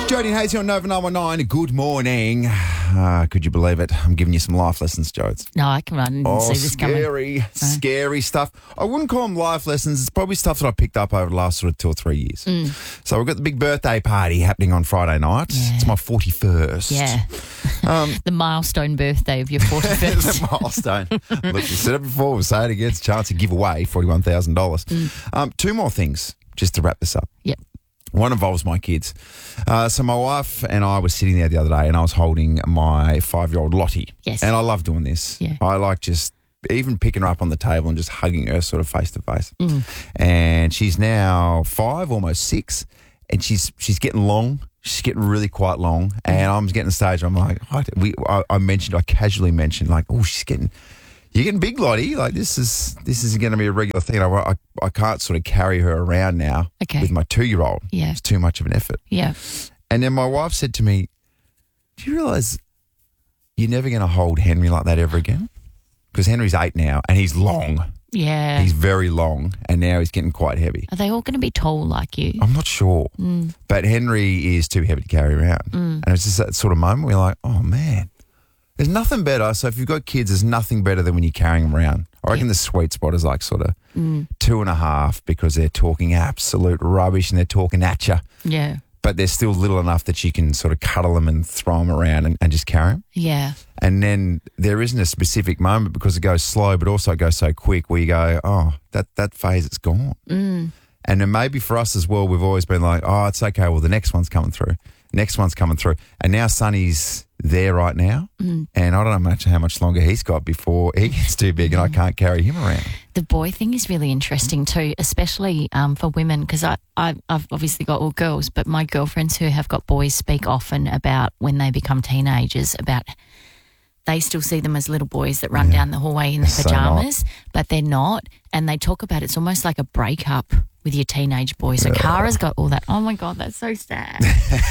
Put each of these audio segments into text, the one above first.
Jody and Hazy on Nova 919. Good morning. Could you believe it? I'm giving you some life lessons, Jodes. No, I didn't see this coming. Scary stuff. I wouldn't call them life lessons. It's probably stuff that I picked up over the last sort of 2 or 3 years. So we've got the big birthday party happening on Friday night. Yeah. It's my 41st. Yeah. The milestone birthday of your 41st. It's a milestone. Look, we said it before, we'll say it again. It's a chance to give away $41,000. 2 more things just to wrap this up. Yep. One involves my kids. So my wife and I were sitting there the other day and I was holding my 5-year-old Lottie. Yes. And I love doing this. Yeah. I like just even picking her up on the table and just hugging her sort of face to face. And she's now 5, almost 6, and she's getting long. She's getting really quite long. And I'm getting to the stage where I'm like, I casually mentioned like, oh, you're getting big, Lottie. Like this is going to be a regular thing. I can't sort of carry her around now with my 2-year-old. Yeah. It's too much of an effort. Yeah. And then my wife said to me, do you realise you're never going to hold Henry like that ever again? Because Henry's 8 now and he's long. Yeah. He's very long and now he's getting quite heavy. Are they all going to be tall like you? I'm not sure. But Henry is too heavy to carry around. And it's just that sort of moment where you're like, oh, man. There's nothing better. So if you've got kids, there's nothing better than when you're carrying them around. I reckon the sweet spot is like sort of 2.5 because they're talking absolute rubbish and they're talking at you. Yeah. But they're still little enough that you can sort of cuddle them and throw them around and just carry them. Yeah. And then there isn't a specific moment because it goes slow, but also it goes so quick where you go, oh, that phase, it's gone. And then maybe for us as well, we've always been like, oh, it's okay. Well, the next one's coming through. Next one's coming through. And now Sonny's there right now. And I don't know how much longer he's got before he gets too big and I can't carry him around. The boy thing is really interesting too, especially for women, because I've obviously got all girls, but my girlfriends who have got boys speak often about when they become teenagers, about they still see them as little boys that run down the hallway in their pajamas, but they're not. And they talk about it's almost like a breakup with your teenage boy. So Kara's got all that. Oh, my God, that's so sad.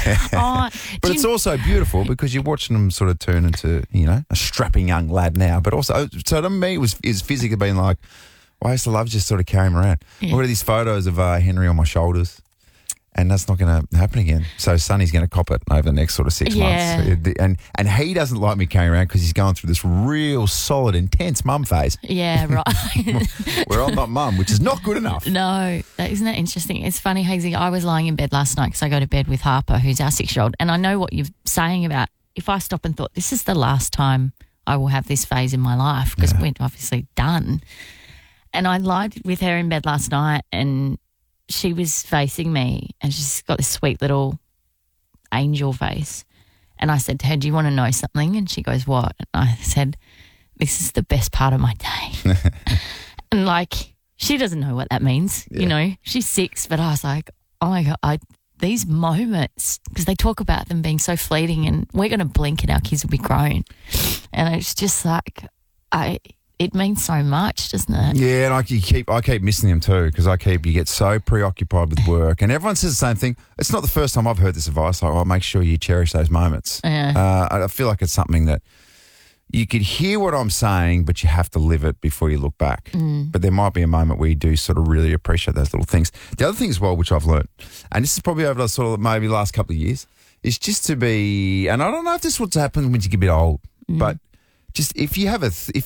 But it's also beautiful because you're watching them sort of turn into, a strapping young lad now. But also, so to me, is physically being like, well, I used to love just sort of carrying him around. Yeah. Look at these photos of Henry on my shoulders. And that's not going to happen again. So Sonny's going to cop it over the next sort of 6 months. And he doesn't like me carrying around because he's going through this real solid, intense mum phase. Yeah, right. Where I'm not mum, which is not good enough. No, isn't that interesting? It's funny, Hazy. I was lying in bed last night because I go to bed with Harper, who's our 6-year-old. And I know what you're saying about if I stop and thought, this is the last time I will have this phase in my life because we're obviously done. And I lied with her in bed last night and she was facing me and she's got this sweet little angel face. And I said to her, do you want to know something? And she goes, what? And I said, this is the best part of my day. And like, she doesn't know what that means. She's 6, but I was like, oh my God, these moments, because they talk about them being so fleeting and we're going to blink and our kids will be grown. And it's just like, it means so much, doesn't it? Yeah, and I keep missing them too because you get so preoccupied with work. And everyone says the same thing. It's not the first time I've heard this advice. Like, make sure you cherish those moments. Yeah. I feel like it's something that you could hear what I'm saying, but you have to live it before you look back. But there might be a moment where you do sort of really appreciate those little things. The other thing as well, which I've learned, and this is probably over the sort of maybe last couple of years, is just to be, and I don't know if this is what's happened when you get a bit old, but just if you have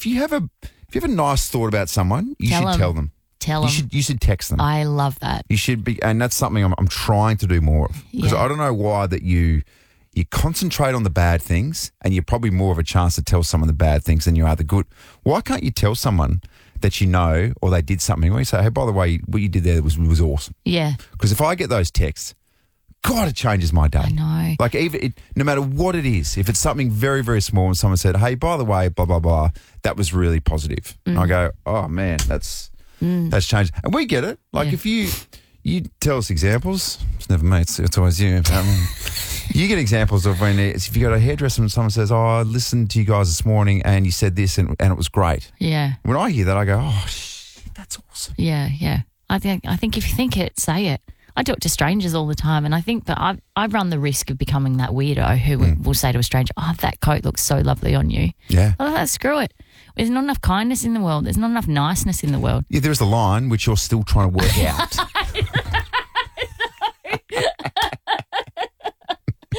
a nice thought about someone, you should tell them. Tell them. You should text them. I love that. You should be, and that's something I'm trying to do more of because I don't know why that you concentrate on the bad things, and you're probably more of a chance to tell someone the bad things than you are the good. Why can't you tell someone that you know or they did something where you say, hey, by the way, what you did there was awesome? Yeah. Because if I get those texts, God, it changes my day. I know. Like no matter what it is, if it's something very, very small and someone said, hey, by the way, blah, blah, blah, that was really positive. And I go, oh, man, that's changed. And we get it. Like if you tell us examples, it's never me, it's always you. You get examples of when if you go to a hairdresser and someone says, oh, I listened to you guys this morning and you said this and it was great. Yeah. When I hear that, I go, oh, that's awesome. Yeah, yeah. I think if you think it, say it. I talk to strangers all the time, and I think that I run the risk of becoming that weirdo who will say to a stranger, oh, that coat looks so lovely on you. Yeah. Oh, screw it. There's not enough kindness in the world. There's not enough niceness in the world. Yeah, there's a line which you're still trying to work out.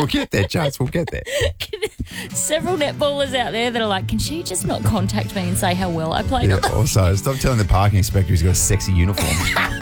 We'll get there, Chance. We'll get there. Several netballers out there that are like, can she just not contact me and say how well I played? Yeah, also, stop telling the parking inspector he's got a sexy uniform.